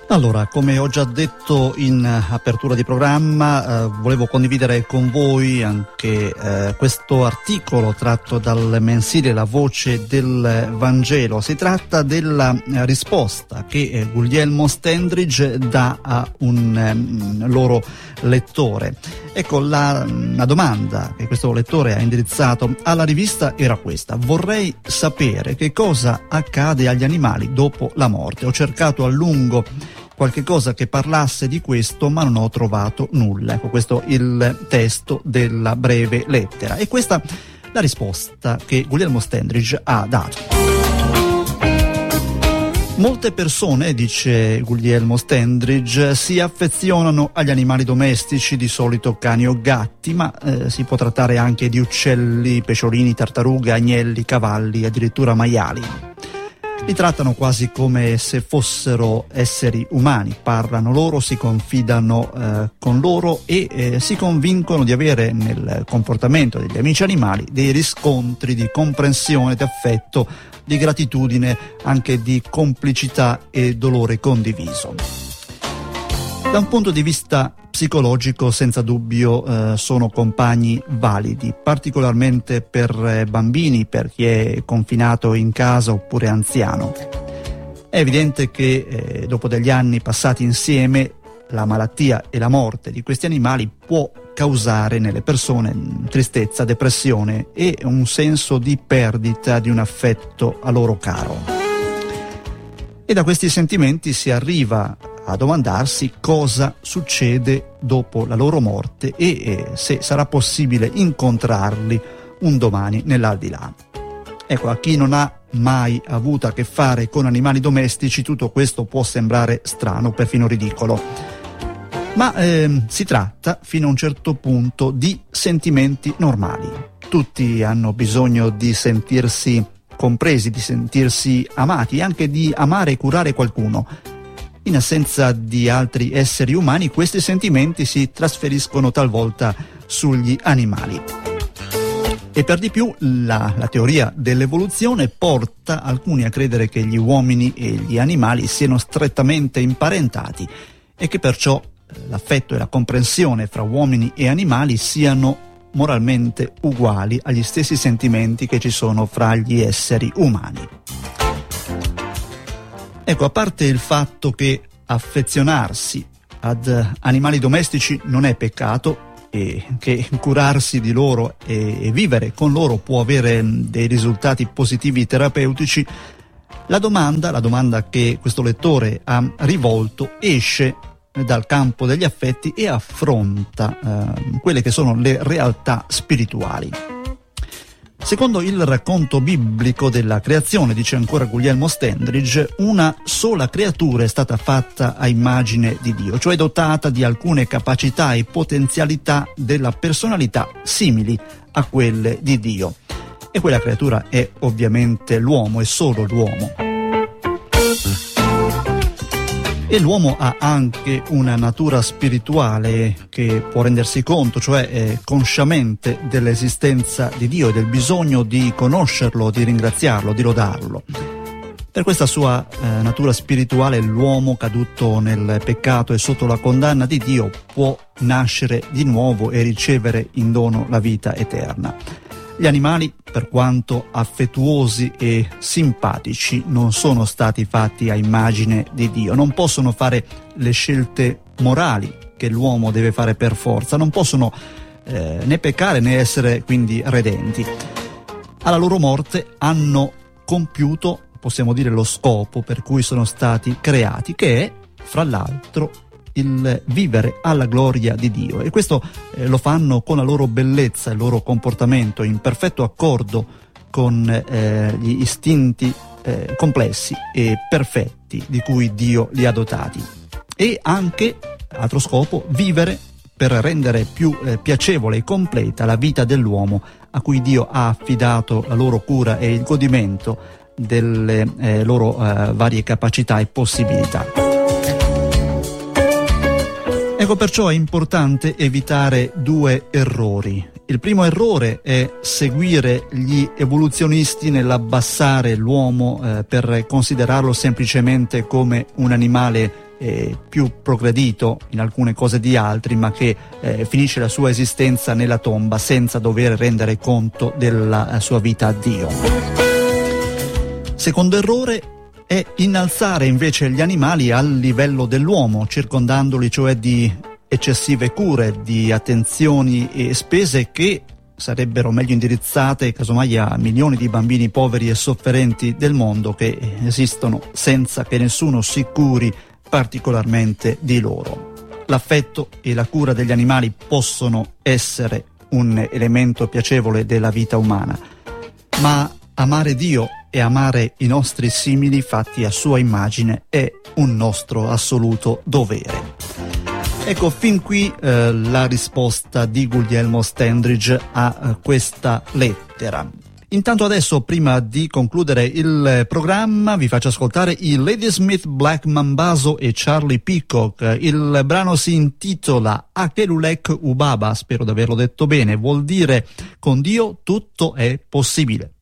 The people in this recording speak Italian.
Allora, come ho già detto in apertura di programma, volevo condividere con voi anche questo articolo tratto dal mensile La Voce del Vangelo. Si tratta della risposta che Guglielmo Standridge dà a un loro lettore. Ecco, la domanda che questo lettore ha indirizzato alla rivista era questa: vorrei sapere che cosa accade agli animali dopo la morte. Ho cercato a lungo qualche cosa che parlasse di questo, ma non ho trovato nulla. Ecco, questo è il testo della breve lettera. E questa la risposta che Guglielmo Standridge ha dato. Molte persone, dice Guglielmo Standridge, si affezionano agli animali domestici, di solito cani o gatti, ma si può trattare anche di uccelli, pesciolini, tartarughe, agnelli, cavalli, addirittura maiali. Li trattano quasi come se fossero esseri umani, parlano loro, si confidano con loro e si convincono di avere nel comportamento degli amici animali dei riscontri di comprensione, di affetto, di gratitudine, anche di complicità e dolore condiviso. Da un punto di vista psicologico, senza dubbio, sono compagni validi, particolarmente per bambini, per chi è confinato in casa oppure anziano. È evidente che dopo degli anni passati insieme, la malattia e la morte di questi animali può causare nelle persone tristezza, depressione e un senso di perdita di un affetto a loro caro. E da questi sentimenti si arriva a domandarsi cosa succede dopo la loro morte e se sarà possibile incontrarli un domani nell'aldilà. Ecco, a chi non ha mai avuto a che fare con animali domestici, tutto questo può sembrare strano, perfino ridicolo. Ma si tratta, fino a un certo punto, di sentimenti normali. Tutti hanno bisogno di sentirsi compresi, di sentirsi amati e anche di amare e curare qualcuno. In assenza di altri esseri umani, questi sentimenti si trasferiscono talvolta sugli animali. E per di più la teoria dell'evoluzione porta alcuni a credere che gli uomini e gli animali siano strettamente imparentati e che perciò l'affetto e la comprensione fra uomini e animali siano moralmente uguali agli stessi sentimenti che ci sono fra gli esseri umani. Ecco, a parte il fatto che affezionarsi ad animali domestici non è peccato e che curarsi di loro e vivere con loro può avere dei risultati positivi terapeutici, la domanda che questo lettore ha rivolto esce dal campo degli affetti e affronta quelle che sono le realtà spirituali. Secondo il racconto biblico della creazione, dice ancora Guglielmo Standridge, una sola creatura è stata fatta a immagine di Dio, cioè dotata di alcune capacità e potenzialità della personalità simili a quelle di Dio. E quella creatura è ovviamente l'uomo, è solo l'uomo. E l'uomo ha anche una natura spirituale che può rendersi conto, cioè consciamente dell'esistenza di Dio e del bisogno di conoscerlo, di ringraziarlo, di lodarlo. Per questa sua natura spirituale l'uomo caduto nel peccato e sotto la condanna di Dio può nascere di nuovo e ricevere in dono la vita eterna. Gli animali, per quanto affettuosi e simpatici, non sono stati fatti a immagine di Dio, non possono fare le scelte morali che l'uomo deve fare per forza, non possono né peccare né essere quindi redenti. Alla loro morte hanno compiuto, possiamo dire, lo scopo per cui sono stati creati, che è, fra l'altro, il vivere alla gloria di Dio, e questo lo fanno con la loro bellezza e il loro comportamento in perfetto accordo con gli istinti complessi e perfetti di cui Dio li ha dotati, e anche, altro scopo, vivere per rendere più piacevole e completa la vita dell'uomo a cui Dio ha affidato la loro cura e il godimento delle loro varie capacità e possibilità. Ecco, perciò è importante evitare due errori. Il primo errore è seguire gli evoluzionisti nell'abbassare l'uomo per considerarlo semplicemente come un animale più progredito in alcune cose di altri, ma che finisce la sua esistenza nella tomba senza dover rendere conto della sua vita a Dio. Secondo errore è innalzare invece gli animali al livello dell'uomo, circondandoli cioè di eccessive cure, di attenzioni e spese che sarebbero meglio indirizzate casomai a milioni di bambini poveri e sofferenti del mondo che esistono senza che nessuno si curi particolarmente di loro. L'affetto e la cura degli animali possono essere un elemento piacevole della vita umana, ma amare Dio e amare i nostri simili fatti a sua immagine è un nostro assoluto dovere. Ecco, fin qui la risposta di Guglielmo Standridge a questa lettera. Intanto adesso, prima di concludere il programma, vi faccio ascoltare i Ladysmith Black Mambazo e Charlie Peacock. Il brano si intitola Akelulek Ubaba, spero di averlo detto bene, vuol dire con Dio tutto è possibile.